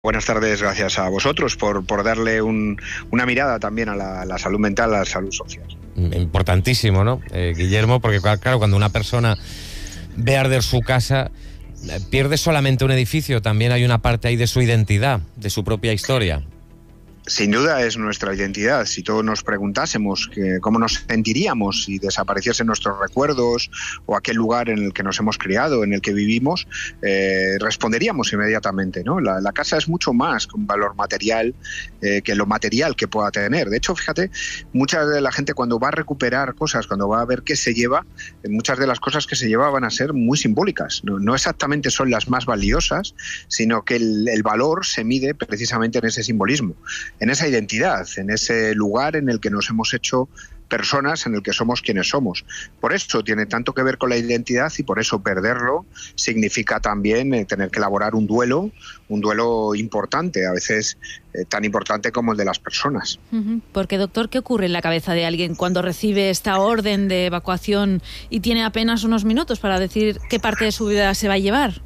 Buenas tardes, gracias a vosotros por darle una mirada también a la salud mental, a la salud social. Importantísimo, ¿no, Guillermo? Porque claro, cuando una persona ve arder su casa, pierde solamente un edificio, también hay una parte ahí de su identidad, de su propia historia. Sin duda es nuestra identidad. Si todos nos preguntásemos cómo nos sentiríamos si desapareciesen nuestros recuerdos o aquel lugar en el que nos hemos criado, en el que vivimos, responderíamos inmediatamente, ¿no? La casa es mucho más que un valor material que lo material que pueda tener. De hecho, fíjate, mucha de la gente cuando va a recuperar cosas, cuando va a ver qué se lleva, muchas de las cosas que se lleva van a ser muy simbólicas. No exactamente son las más valiosas, sino que el valor se mide precisamente en ese simbolismo, en esa identidad, en ese lugar en el que nos hemos hecho personas, en el que somos quienes somos. Por eso tiene tanto que ver con la identidad y por eso perderlo significa también tener que elaborar un duelo importante, a veces tan importante como el de las personas. Porque, doctor, ¿qué ocurre en la cabeza de alguien cuando recibe esta orden de evacuación y tiene apenas unos minutos para decir qué parte de su vida se va a llevar?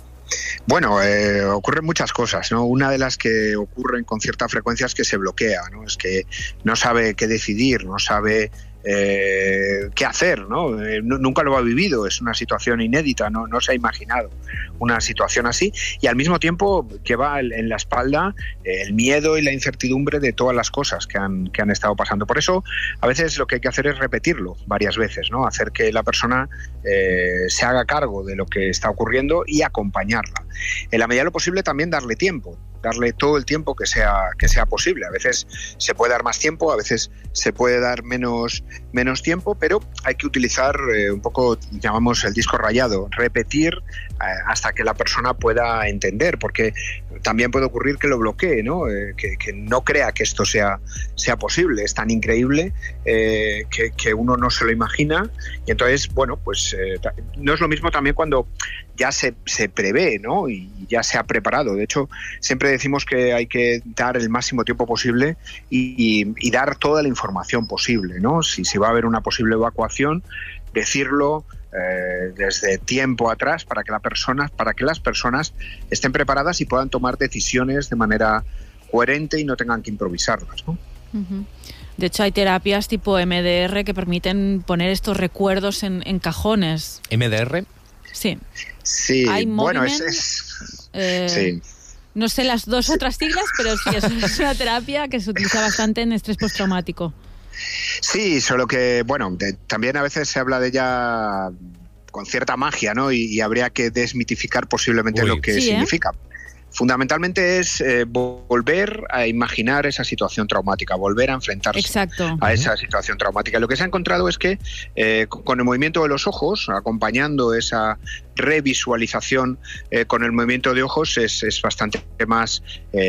Bueno, ocurren muchas cosas, ¿no? Una de las que ocurren con cierta frecuencia es que se bloquea, ¿no? Es que no sabe qué decidir, no sabe qué hacer, ¿no? Nunca lo ha vivido, es una situación inédita, no se ha imaginado una situación así, y al mismo tiempo lleva en la espalda el miedo y la incertidumbre de todas las cosas que han estado pasando. Por eso a veces lo que hay que hacer es repetirlo varias veces, ¿no? Hacer que la persona se haga cargo de lo que está ocurriendo y acompañarla. En la medida de lo posible también darle tiempo, darle todo el tiempo que sea posible. A veces se puede dar más tiempo, a veces se puede dar menos tiempo, pero hay que utilizar un poco, llamamos el disco rayado, repetir hasta que la persona pueda entender, porque también puede ocurrir que lo bloquee, ¿no? Que no crea que esto sea posible. Es tan increíble que uno no se lo imagina, y entonces, bueno, pues no es lo mismo también cuando ya se prevé, ¿no? Y ya se ha preparado. De hecho, siempre decimos que hay que dar el máximo tiempo posible y dar toda la información posible, ¿no? Si va a haber una posible evacuación, decirlo desde tiempo atrás para que las personas estén preparadas y puedan tomar decisiones de manera coherente y no tengan que improvisarlas, ¿no? De hecho, hay terapias tipo MDR que permiten poner estos recuerdos en cajones. ¿MDR? Sí. Sí, bueno, sí. No sé las dos otras siglas, pero sí, es una terapia que se utiliza bastante en estrés postraumático. Sí, solo que, bueno, también a veces se habla de ella con cierta magia, ¿no? Y habría que desmitificar posiblemente lo que significa. Fundamentalmente es volver a imaginar esa situación traumática, volver a enfrentarse a esa situación traumática. Lo que se ha encontrado es que con el movimiento de los ojos, acompañando esa revisualización con el movimiento de ojos, es bastante más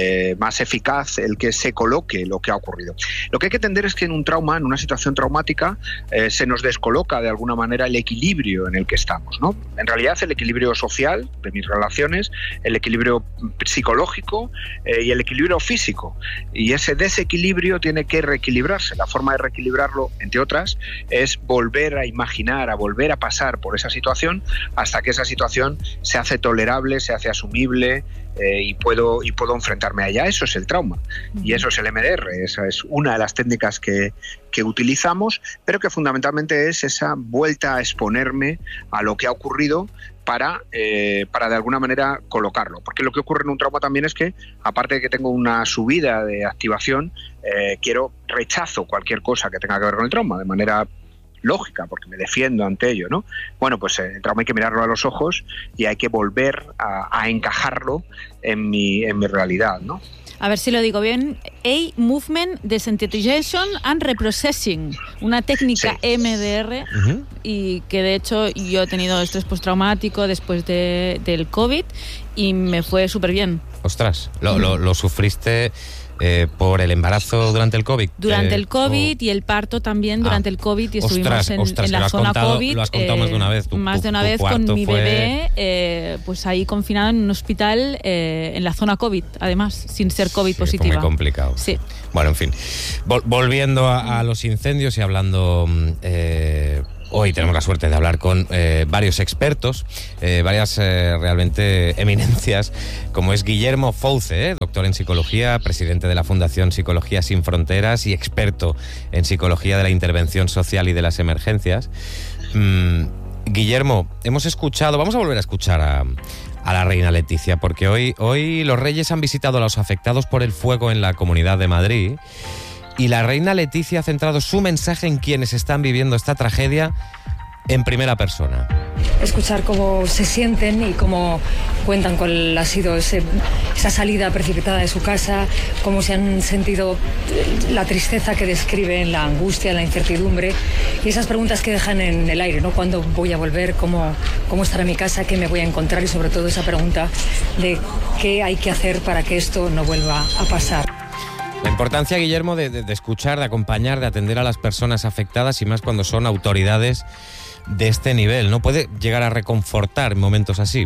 eficaz el que se coloque lo que ha ocurrido. Lo que hay que entender es que en un trauma, en una situación traumática, se nos descoloca de alguna manera el equilibrio en el que estamos, ¿no? En realidad el equilibrio social de mis relaciones, el equilibrio psicológico y el equilibrio físico, y ese desequilibrio tiene que reequilibrarse. La forma de reequilibrarlo, entre otras, es volver a imaginar, a volver a pasar por esa situación hasta que esa situación se hace tolerable, se hace asumible, y puedo enfrentarme a ella. Eso es el trauma y eso es el MDR. Esa es una de las técnicas que utilizamos, pero que fundamentalmente es esa vuelta a exponerme a lo que ha ocurrido para de alguna manera colocarlo. Porque lo que ocurre en un trauma también es que, aparte de que tengo una subida de activación, rechazo cualquier cosa que tenga que ver con el trauma de manera lógica, porque me defiendo ante ello, ¿no? Bueno, pues el trauma hay que mirarlo a los ojos y hay que volver a encajarlo en mi realidad, ¿no? A ver si lo digo bien. Movement Desensitization and Reprocessing, una técnica MDR, y que de hecho yo he tenido estrés postraumático después del COVID y me fue súper bien. Ostras, lo sufriste por el embarazo durante el COVID. Durante el COVID y el parto también durante el COVID, y estuvimos en la zona COVID. Lo has contado más de una vez. Más de una vez con mi bebé, pues ahí confinado en un hospital en la zona COVID, además, sin ser COVID positiva. Fue muy complicado. Sí. Bueno, en fin. Volviendo a los incendios y hablando Hoy tenemos la suerte de hablar con varios expertos, varias realmente eminencias, como es Guillermo Fouce, doctor en psicología, presidente de la Fundación Psicología Sin Fronteras y experto en psicología de la intervención social y de las emergencias. Guillermo, hemos escuchado, vamos a volver a escuchar a la reina Leticia, porque hoy los reyes han visitado a los afectados por el fuego en la Comunidad de Madrid. Y la reina Leticia ha centrado su mensaje en quienes están viviendo esta tragedia en primera persona. Escuchar cómo se sienten y cómo cuentan cuál ha sido esa salida precipitada de su casa, cómo se han sentido, la tristeza que describen, la angustia, la incertidumbre y esas preguntas que dejan en el aire, ¿no? ¿Cuándo voy a volver? ¿Cómo estará mi casa? ¿Qué me voy a encontrar? Y sobre todo esa pregunta de qué hay que hacer para que esto no vuelva a pasar. La importancia, Guillermo, de escuchar, de acompañar, de atender a las personas afectadas y más cuando son autoridades de este nivel, ¿no? Puede llegar a reconfortar en momentos así.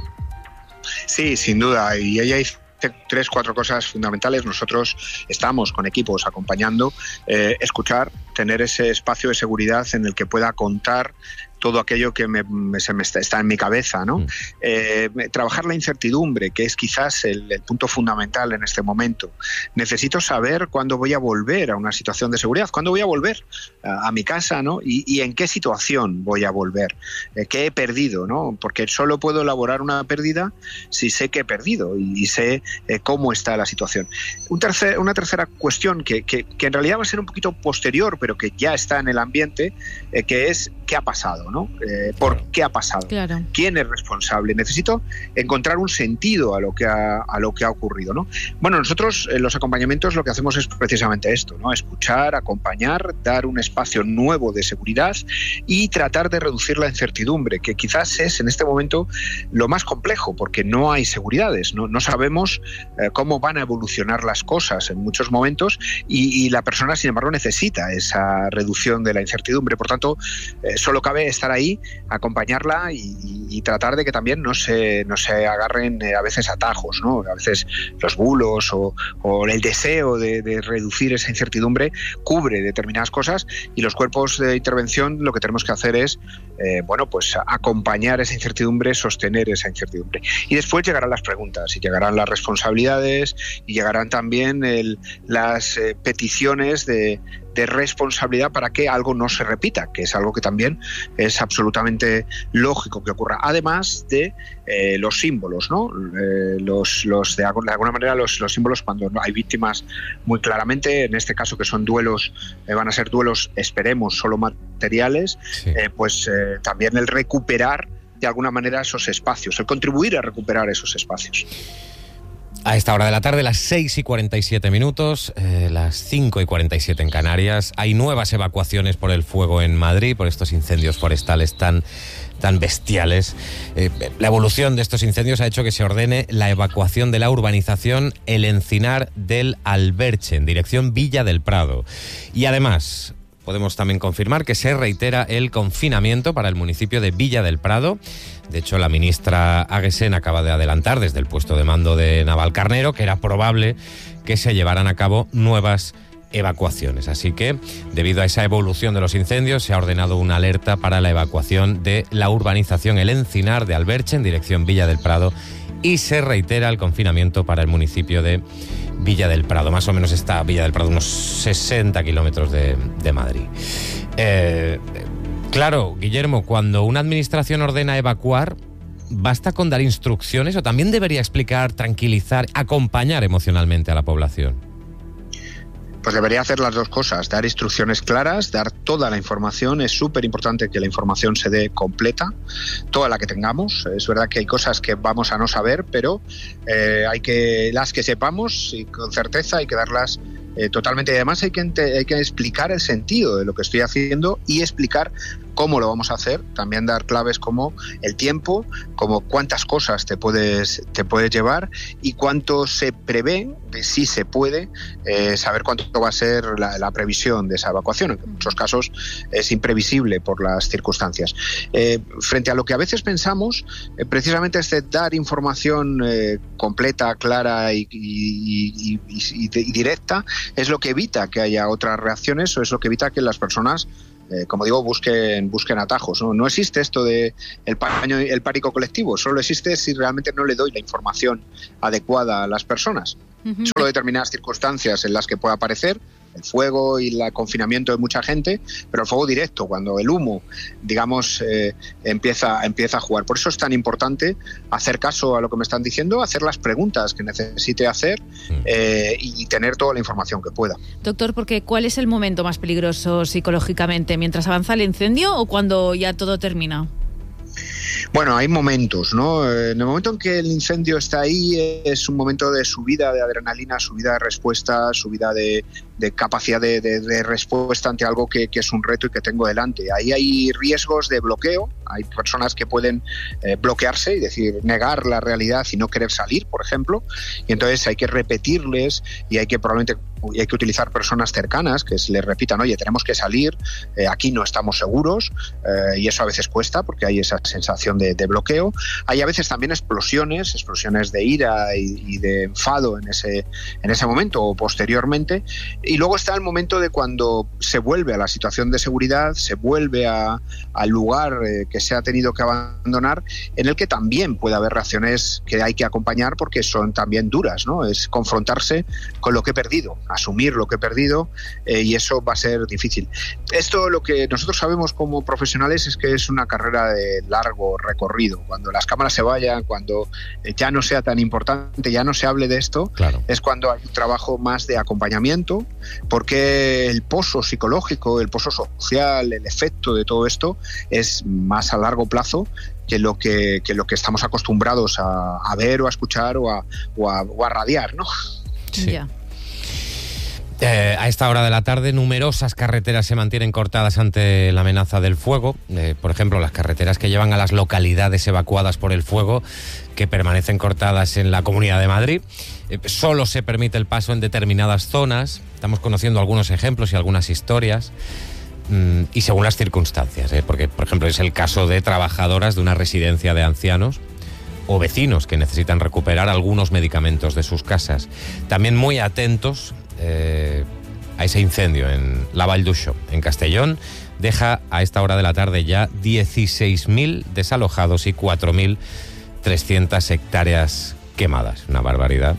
Sí, sin duda. Y ella dice 3-4 cosas fundamentales. Nosotros estamos con equipos acompañando, escuchar, tener ese espacio de seguridad en el que pueda contar todo aquello que está en mi cabeza, ¿no? Trabajar la incertidumbre, que es quizás el punto fundamental en este momento. Necesito saber cuándo voy a volver a una situación de seguridad, cuándo voy a volver a mi casa, ¿no? Y en qué situación voy a volver, qué he perdido, ¿no? Porque solo puedo elaborar una pérdida si sé que he perdido y sé cómo está la situación. Una tercera cuestión que en realidad va a ser un poquito posterior, pero que ya está en el ambiente, que es qué ha pasado, ¿no? ¿Por qué ha pasado? Claro. ¿Quién es responsable? Necesito encontrar un sentido a lo que ha ocurrido, ¿no? Bueno, nosotros en los acompañamientos lo que hacemos es precisamente esto, ¿no? Escuchar, acompañar, dar un espacio nuevo de seguridad y tratar de reducir la incertidumbre, que quizás es en este momento lo más complejo, porque no hay seguridades, no sabemos cómo van a evolucionar las cosas en muchos momentos y la persona, sin embargo, necesita esa reducción de la incertidumbre. Por tanto, solo cabe estar ahí, acompañarla y tratar de que también no se agarren a veces atajos, ¿no? A veces los bulos o el deseo de reducir esa incertidumbre cubre determinadas cosas y los cuerpos de intervención lo que tenemos que hacer es pues acompañar esa incertidumbre, sostener esa incertidumbre. Y después llegarán las preguntas y llegarán las responsabilidades y llegarán también las peticiones de responsabilidad para que algo no se repita, que es algo que también es absolutamente lógico que ocurra. Además de los símbolos, ¿no? De alguna manera los símbolos cuando hay víctimas muy claramente, en este caso que son duelos, van a ser duelos, esperemos, solo materiales, sí. También el recuperar de alguna manera esos espacios, el contribuir a recuperar esos espacios. A esta hora de la tarde, las 6:47, las 5:47 en Canarias, hay nuevas evacuaciones por el fuego en Madrid, por estos incendios forestales tan bestiales. La evolución de estos incendios ha hecho que se ordene la evacuación de la urbanización El Encinar del Alberche, en dirección Villa del Prado. Y además, podemos también confirmar que se reitera el confinamiento para el municipio de Villa del Prado. De hecho, la ministra Aguesén acaba de adelantar desde el puesto de mando de Navalcarnero que era probable que se llevaran a cabo nuevas evacuaciones. Así que, debido a esa evolución de los incendios, se ha ordenado una alerta para la evacuación de la urbanización El Encinar de Alberche en dirección Villa del Prado y se reitera el confinamiento para el municipio de Villa del Prado. Más o menos está Villa del Prado unos 60 kilómetros de Madrid. Claro, Guillermo, cuando una administración ordena evacuar, ¿basta con dar instrucciones o también debería explicar, tranquilizar, acompañar emocionalmente a la población? Pues debería hacer las dos cosas, dar instrucciones claras, dar toda la información. Es súper importante que la información se dé completa, toda la que tengamos. Es verdad que hay cosas que vamos a no saber, pero las que sepamos y con certeza hay que darlas totalmente. Y además hay que explicar el sentido de lo que estoy haciendo y explicar cómo lo vamos a hacer, también dar claves como el tiempo, como cuántas cosas te puedes llevar y cuánto se prevé, si se puede, saber cuánto va a ser la previsión de esa evacuación, que en muchos casos es imprevisible por las circunstancias. Frente a lo que a veces pensamos, precisamente dar información completa, clara y directa es lo que evita que haya otras reacciones o es lo que evita que las personas como digo, busquen atajos, ¿no? No existe esto de el pánico colectivo, solo existe si realmente no le doy la información adecuada a las personas. Solo determinadas circunstancias en las que puede aparecer el fuego y el confinamiento de mucha gente, pero el fuego directo, cuando el humo, digamos, empieza a jugar. Por eso es tan importante hacer caso a lo que me están diciendo, hacer las preguntas que necesite hacer y tener toda la información que pueda. Doctor, porque ¿cuál es el momento más peligroso psicológicamente? ¿Mientras avanza el incendio o cuando ya todo termina? Bueno, hay momentos, ¿no? En el momento en que el incendio está ahí es un momento de subida de adrenalina, subida de respuesta, subida de capacidad de respuesta ante algo que es un reto y que tengo delante. Ahí hay riesgos de bloqueo, hay personas que pueden bloquearse y decir, negar la realidad y no querer salir, por ejemplo, y entonces hay que repetirles y hay que utilizar personas cercanas que les repitan, oye, tenemos que salir, aquí no estamos seguros, y eso a veces cuesta porque hay esa sensación de bloqueo. Hay a veces también explosiones de ira y de enfado en ese momento o posteriormente. Y luego está el momento de cuando se vuelve a la situación de seguridad, se vuelve al lugar que se ha tenido que abandonar, en el que también puede haber reacciones que hay que acompañar porque son también duras, ¿no? Es confrontarse con lo que he perdido, asumir lo que he perdido, y eso va a ser difícil. Esto, lo que nosotros sabemos como profesionales, es que es una carrera de largo recorrido. Cuando las cámaras se vayan, cuando ya no sea tan importante, ya no se hable de esto, claro, es cuando hay un trabajo más de acompañamiento, porque el pozo psicológico, el pozo social, el efecto de todo esto es más a largo plazo que lo que estamos acostumbrados a ver o a escuchar o a radiar, ¿no? Sí. Yeah. A esta hora de la tarde, numerosas carreteras se mantienen cortadas ante la amenaza del fuego. Por ejemplo, las carreteras que llevan a las localidades evacuadas por el fuego, que permanecen cortadas en la Comunidad de Madrid. Solo se permite el paso en determinadas zonas. Estamos conociendo algunos ejemplos y algunas historias. Y según las circunstancias, porque, por ejemplo, es el caso de trabajadoras de una residencia de ancianos o vecinos que necesitan recuperar algunos medicamentos de sus casas. También muy atentos a ese incendio en la Vall d'Uixó, en Castellón. Deja a esta hora de la tarde ya 16.000 desalojados y 4.300 hectáreas quemadas. Una barbaridad.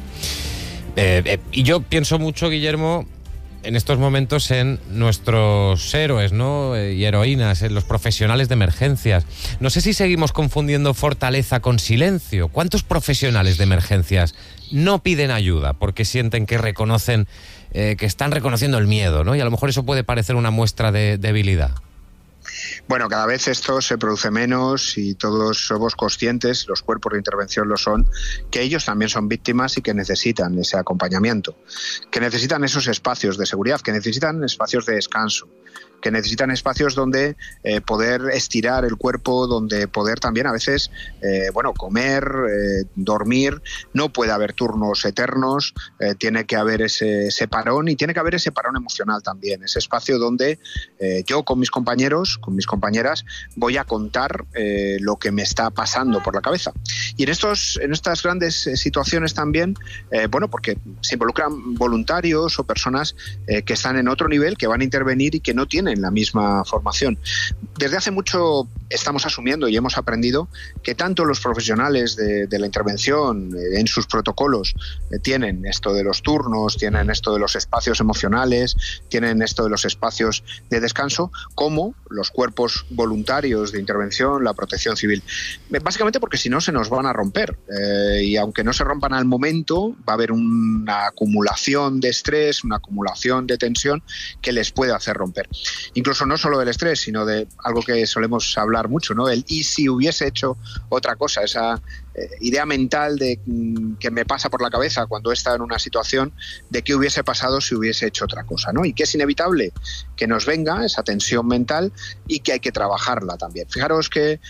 Y yo pienso mucho, Guillermo, en estos momentos en nuestros héroes, ¿no? Y heroínas, en los profesionales de emergencias. No sé si seguimos confundiendo fortaleza con silencio. ¿Cuántos profesionales de emergencias no piden ayuda porque sienten que reconocen, que están reconociendo el miedo, ¿no? Y a lo mejor eso puede parecer una muestra de debilidad. Bueno, cada vez esto se produce menos y todos somos conscientes, los cuerpos de intervención lo son, que ellos también son víctimas y que necesitan ese acompañamiento, que necesitan esos espacios de seguridad, que necesitan espacios de descanso, que necesitan espacios donde poder estirar el cuerpo, donde poder también a veces comer, dormir. No puede haber turnos eternos, tiene que haber ese parón, y tiene que haber ese parón emocional también, ese espacio donde yo con mis compañeros, con mis compañeras, voy a contar lo que me está pasando por la cabeza. Y en estas grandes situaciones también, porque se involucran voluntarios o personas que están en otro nivel, que van a intervenir y que no tienen la misma formación. Desde hace mucho estamos asumiendo y hemos aprendido que tanto los profesionales de la intervención en sus protocolos tienen esto de los turnos, tienen esto de los espacios emocionales, tienen esto de los espacios de descanso, como los cuerpos voluntarios de intervención, la protección civil. Básicamente porque si no se nos van a romper, y aunque no se rompan al momento, va a haber una acumulación de estrés, una acumulación de tensión que les puede hacer romper. Incluso no solo del estrés, sino de algo que solemos hablar mucho, ¿no? El y si hubiese hecho otra cosa, esa idea mental de que me pasa por la cabeza cuando he estado en una situación de qué hubiese pasado si hubiese hecho otra cosa, ¿no? Y que es inevitable que nos venga esa tensión mental y que hay que trabajarla también. Fijaros que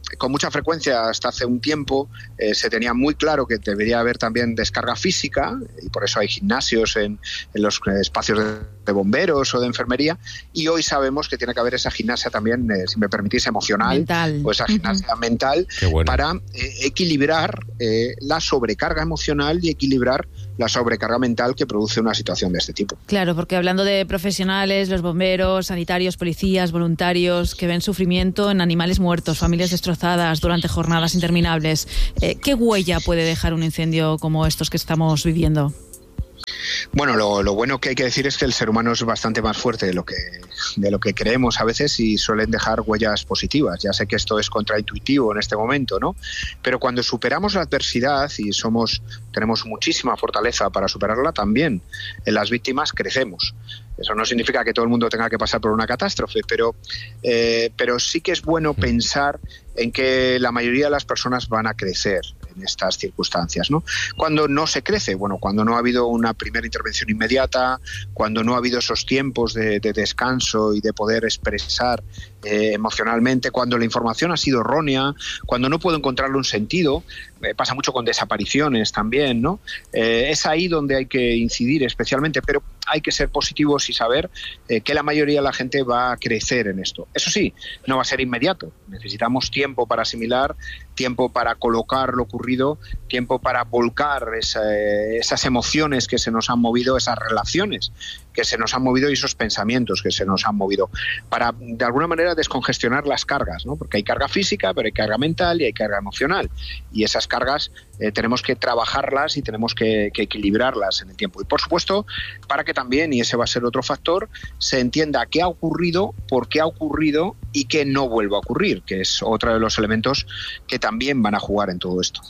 con mucha frecuencia hasta hace un tiempo se tenía muy claro que debería haber también descarga física, y por eso hay gimnasios en los espacios de bomberos o de enfermería, y hoy sabemos que tiene que haber esa gimnasia también, si me permitís, emocional, mental, o esa gimnasia mental, para equilibrar la sobrecarga emocional y equilibrar la sobrecarga mental que produce una situación de este tipo. Claro, porque hablando de profesionales, los bomberos, sanitarios, policías, voluntarios que ven sufrimiento en animales muertos, familias destrozadas durante jornadas interminables, ¿qué huella puede dejar un incendio como estos que estamos viviendo? Bueno, lo bueno que hay que decir es que el ser humano es bastante más fuerte de lo que creemos a veces, y suelen dejar huellas positivas. Ya sé que esto es contraintuitivo en este momento, ¿no? Pero cuando superamos la adversidad y tenemos muchísima fortaleza para superarla, también en las víctimas crecemos. Eso no significa que todo el mundo tenga que pasar por una catástrofe, pero sí que es bueno pensar en que la mayoría de las personas van a crecer en estas circunstancias, ¿no? Cuando no se crece, bueno, cuando no ha habido una primera intervención inmediata, cuando no ha habido esos tiempos de descanso y de poder expresar emocionalmente, cuando la información ha sido errónea, cuando no puedo encontrarle un sentido, pasa mucho con desapariciones también, ¿no? Es ahí donde hay que incidir especialmente, pero hay que ser positivos y saber que la mayoría de la gente va a crecer en esto. Eso sí, no va a ser inmediato. Necesitamos tiempo para asimilar, tiempo para colocar lo ocurrido, tiempo para volcar esas emociones que se nos han movido, esas relaciones que se nos han movido y esos pensamientos que se nos han movido, para de alguna manera descongestionar las cargas, ¿no? Porque hay carga física, pero hay carga mental y hay carga emocional, y esas cargas tenemos que trabajarlas y tenemos que equilibrarlas en el tiempo. Y por supuesto, para que también, y ese va a ser otro factor, se entienda qué ha ocurrido, por qué ha ocurrido y que no vuelva a ocurrir, que es otro de los elementos que también van a jugar en todo esto.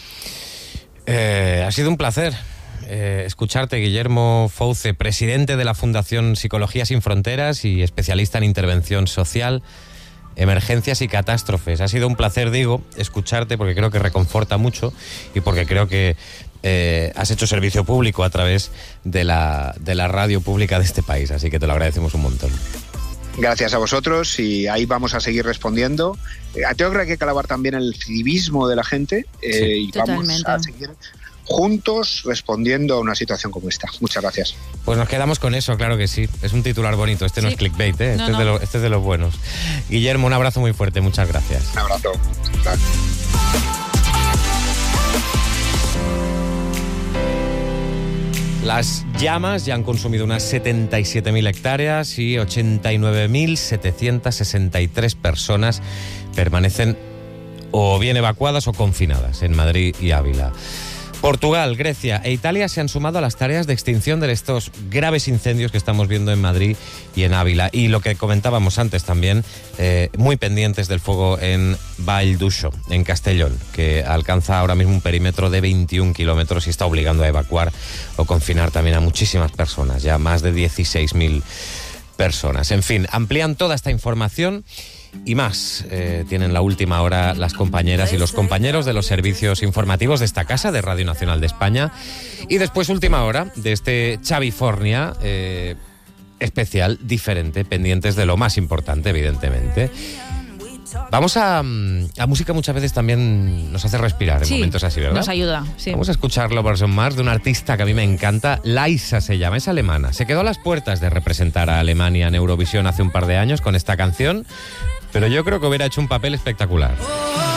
Ha sido un placer escucharte, Guillermo Fouce, presidente de la Fundación Psicología Sin Fronteras y especialista en intervención social, emergencias y catástrofes. Ha sido un placer, digo, escucharte, porque creo que reconforta mucho y porque creo que has hecho servicio público a través de la radio pública de este país, así que te lo agradecemos un montón. Gracias a vosotros, y ahí vamos a seguir respondiendo. Tengo que hay que alabar también el civismo de la gente, y totalmente. Vamos a seguir juntos respondiendo a una situación como esta. Muchas gracias. Pues nos quedamos con eso, claro que sí. Es un titular bonito, no es clickbait, ¿eh? Este es de los buenos. Guillermo, un abrazo muy fuerte, muchas gracias. Un abrazo. Gracias. Las llamas ya han consumido unas 77.000 hectáreas y 89.763 personas permanecen o bien evacuadas o confinadas en Madrid y Ávila. Portugal, Grecia e Italia se han sumado a las tareas de extinción de estos graves incendios que estamos viendo en Madrid y en Ávila. Y lo que comentábamos antes también, muy pendientes del fuego en Vall d'Uixó, en Castellón, que alcanza ahora mismo un perímetro de 21 kilómetros y está obligando a evacuar o confinar también a muchísimas personas, ya más de 16.000 personas. En fin, amplían toda esta información y más. Tienen la última hora las compañeras y los compañeros de los servicios informativos de esta casa, de Radio Nacional de España. Y después última hora de este Chavifornia especial, diferente, pendientes de lo más importante, evidentemente. Vamos a música muchas veces también nos hace respirar en momentos así, ¿verdad? Nos ayuda, sí. Vamos a escuchar la versión más de un artista que a mí me encanta. Laisa se llama, es alemana. Se quedó a las puertas de representar a Alemania en Eurovisión hace un par de años con esta canción, pero yo creo que hubiera hecho un papel espectacular.